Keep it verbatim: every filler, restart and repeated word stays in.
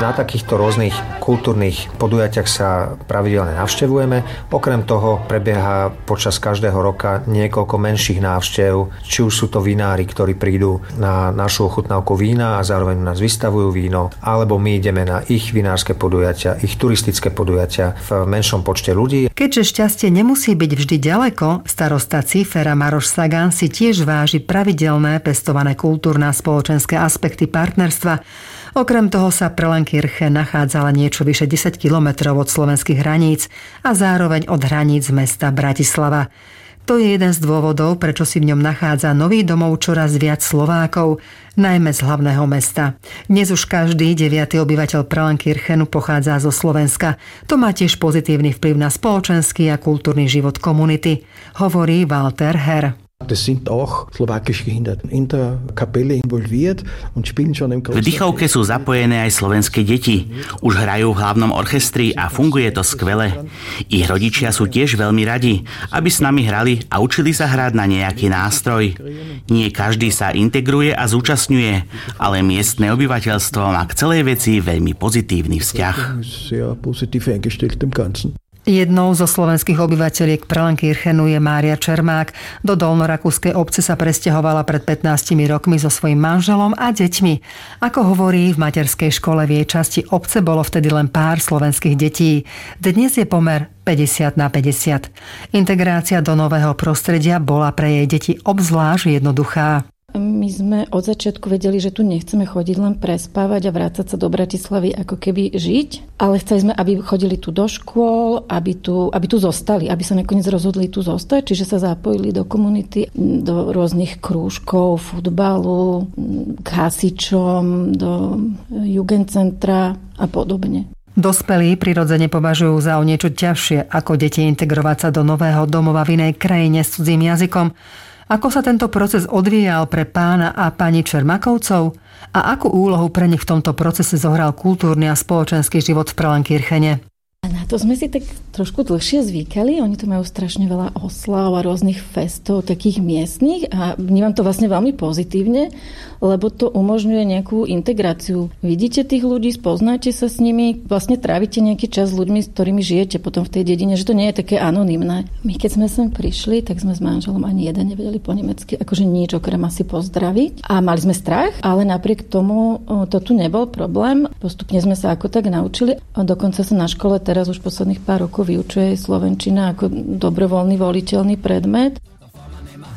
Na takýchto rôznych kultúrnych podujatiach sa pravidelne navštevujeme. Okrem toho prebieha počas každého roka niekoľko menších návštev, či už sú to vinári, ktorí prídu na našu ochutnávku vína a zároveň nás vystavujú víno, alebo my ideme na ich vinárske podujatia, ich turistické podujatia v menšom počte ľudí. Keďže šťastie nemusí byť vždy ďaleko, starosta Cifera Maroš Sagan si tiež váži pravidelné pestované kultúrne a spoločenské aspekty partnerstva. Okrem toho sa Prellenkirchen nachádzala niečo vyše desať kilometrov od slovenských hraníc a zároveň od hraníc mesta Bratislava. To je jeden z dôvodov, prečo si v ňom nachádza nový domov čoraz viac Slovákov, najmä z hlavného mesta. Dnes už každý deviaty obyvateľ Prellenkirchenu pochádza zo Slovenska. To má tiež pozitívny vplyv na spoločenský a kultúrny život komunity, hovorí Walter Herr. Das sind auch slowakische Kinder in der Kapelle involviert und spielen schon im V Dychovke sú zapojené aj slovenské deti. Už hrajú v hlavnom orchestri a funguje to skvele. Ich rodičia sú tiež veľmi radi, aby s nami hrali a učili sa hrať na nejaký nástroj. Nie každý sa integruje a zúčastňuje, ale miestne obyvateľstvo má k celej veci veľmi pozitívny vzťah. Jednou zo slovenských obyvateľiek Prellenkirchenu je Mária Čermák. Do dolnorakúskej obce sa presťahovala pred pätnástimi rokmi so svojím manželom a deťmi. Ako hovorí, v materskej škole v jej časti obce bolo vtedy len pár slovenských detí. Dnes je pomer päťdesiat na päťdesiat. Integrácia do nového prostredia bola pre jej deti obzvlášť jednoduchá. My sme od začiatku vedeli, že tu nechceme chodiť len prespávať a vrácať sa do Bratislavy ako keby žiť, ale chceli sme, aby chodili tu do škôl, aby tu, aby tu zostali, aby sa nakoniec rozhodli tu zostať, čiže sa zapojili do komunity, do rôznych krúžkov, futbalu, k hasičom, do jugendcentra a podobne. Dospelí prirodzene považujú za o niečo ťažšie ako deti integrovať sa do nového domova v inej krajine s cudzým jazykom. Ako sa tento proces odvíjal pre pána a pani Čermakovcov? A akú úlohu pre nich v tomto procese zohral kultúrny a spoločenský život v Prellenkirchene? Na to sme si tak trošku dlhšie zvykali. Oni tu majú strašne veľa oslav a rôznych festov, takých miestnych a vnímam to vlastne veľmi pozitívne, lebo to umožňuje nejakú integráciu. Vidíte tých ľudí, spoznáte sa s nimi, vlastne trávite nejaký čas s ľuďmi, s ktorými žijete potom v tej dedine, že to nie je také anonymné. My keď sme sem prišli, tak sme s manželom ani jeden nevedeli po nemecky, akože nič okrem asi pozdraviť. A mali sme strach, ale napriek tomu to tu nebol problém. Postupne sme sa ako tak naučili. A dokonca sa na škole teraz už posledných pár rokov vyučuje slovenčina ako dobrovoľný voliteľný predmet.